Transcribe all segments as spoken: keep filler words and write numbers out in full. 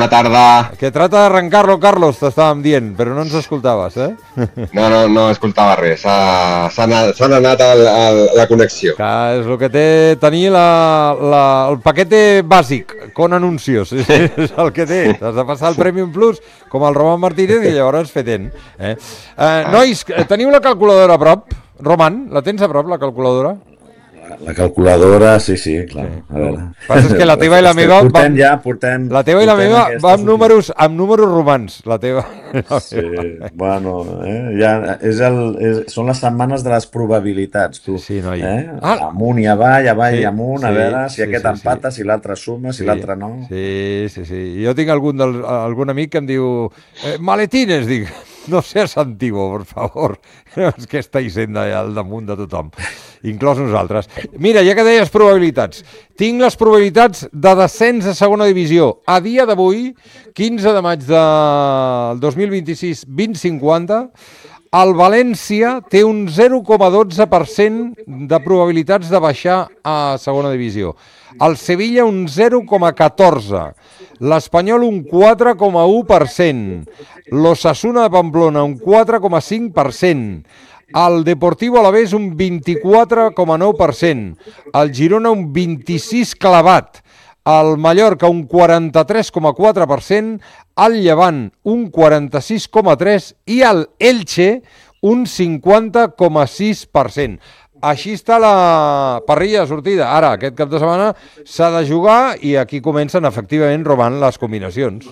bona tarda. Que trata d'arrencar-lo, Carlos, t'estàvem dient, però no ens escoltaves, eh? No, no, no escoltava res, s'ha anat el, el, la connexió. Que és el que té tenir la, la, el paquete bàsic, con anuncios, és, és el que té. Has de passar el Premium Plus, com el Roman Martínez, i llavors fetent. Eh? Eh, nois, teniu la calculadora a prop? Roman, la tens a prop, la calculadora? La calculadora, sí, sí, clar. Sí. A veure. Passa és que la teva i la meva... Portem vam, ja, portem... La teva i la meva va amb números, amb números romans, la teva. Sí, bueno, eh? ja és el, és, són les setmanes de les probabilitats, tu. Sí, noi. Eh? Ah. Amunt i avall, avall sí, i amunt, sí, a veure si sí, aquest sí, empata, sí. si l'altre suma, si sí. l'altre no. Sí, sí, sí. Jo tinc algun, del, algun amic que em diu eh, maletines, dic, no seas antiguo, por favor. És que estáis sent allà al damunt de tothom, inclòs nosaltres. Mira, ja que deies probabilitats, tinc les probabilitats de descens a segona divisió. A dia d'avui, quinze de maig del dos mil vint-i-sis, vint cinquanta, el València té un zero coma dotze per cent de probabilitats de baixar a segona divisió. El Sevilla un zero coma catorze, l'Espanyol un quatre coma u per cent, l'Osasuna de Pamplona un quatre coma cinc per cent, el Deportivo Alavés un vint-i-quatre coma nou per cent, el Girona un vint-i-sis clavat, el Mallorca un quaranta-tres coma quatre per cent, el Llevant un quaranta-sis coma tres per cent i el Elche un cinquanta coma sis per cent. Així està la parrilla de sortida. Ara, aquest cap de setmana s'ha de jugar i aquí comencen efectivament robant les combinacions.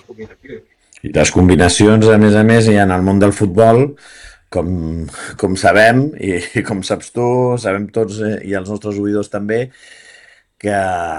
I les combinacions, a més a més, i en el món del futbol, com, com sabem, i, i com saps tu, sabem tots, eh, i els nostres oïdors també, que,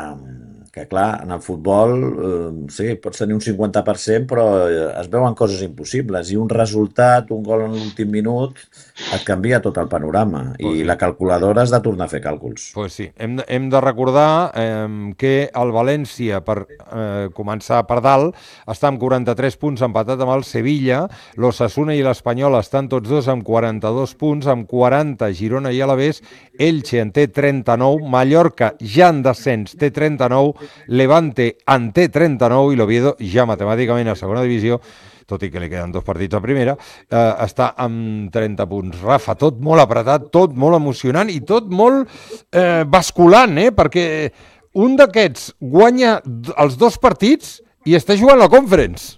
que clar, en el futbol, eh, sí, pots tenir un cinquanta per cent, però es veuen coses impossibles, i un resultat, un gol en l'últim minut, et canvia tot el panorama, i pues sí. La calculadora has de tornar a fer càlculs. Pues sí, hem, hem de recordar eh, que el València, per eh, començar per dalt, està amb quaranta-tres punts, empatat amb el Sevilla, l'Osasuna i l'Espanyol estan tots dos amb quaranta-dos punts, amb quaranta Girona i Alavés, Elche en té trenta-nou, Mallorca ja en descens té trenta-nou, Levante en té trenta-nou i l'Oviedo ja matemàticament a segona divisió, tot i que li queden dos partits a primera, eh, està amb trenta punts. Rafa, tot molt apretat, tot molt emocionant i tot molt eh, basculant, eh? Perquè un d'aquests guanya els dos partits i està jugant la Conference.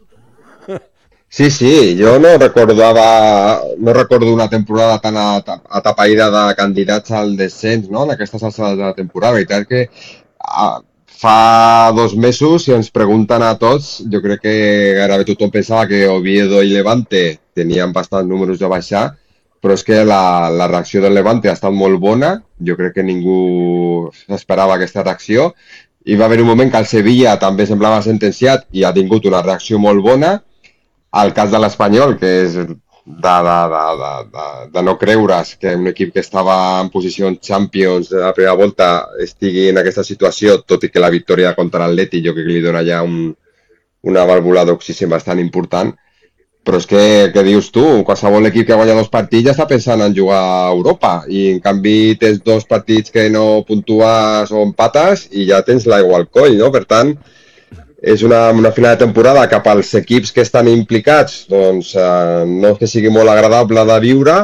Sí, sí, jo no recordava, no recordo una temporada tan atapeïda de candidats al descens, no?, en aquestes alçades de la temporada. I tal que a, fa dos mesos, si ens pregunten a tots, jo crec que gairebé tothom pensava que Oviedo i Levante tenien bastants números de baixar, però és que la, la reacció del Levante ha estat molt bona, jo crec que ningú s'esperava aquesta reacció, i va haver un moment que el Sevilla també semblava sentenciat i ha tingut una reacció molt bona. El cas de l'Espanyol, que és de, de, de, de, de, de no creure's que un equip que estava en posició Champions de la primera volta estigui en aquesta situació, tot i que la victòria contra l'Atleti jo crec que li dona ja un, una vàlvula d'oxigen bastant important. Però és que, què dius tu? Qualsevol equip que guanya dos partits ja està pensant en jugar a Europa i en canvi tens dos partits que no puntues o empates i ja tens l'aigua al coll, no? Per tant, és una, una final de temporada cap als equips que estan implicats, doncs eh, no és que sigui molt agradable de viure,